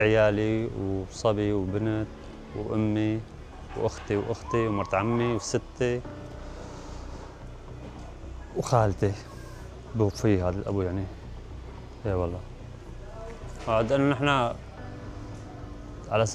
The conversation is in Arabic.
عيالي وصبي وبنت وأمي وأختي ومرت عمي وستي وخالتي، بوفي هذا الأبو يعني. إي والله. لأنه نحن على